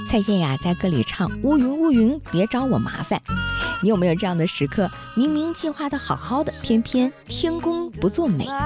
蔡健雅在歌里唱乌云乌云别找我麻烦。你有没有这样的时刻，明明计划的好好的，偏偏天公不作美，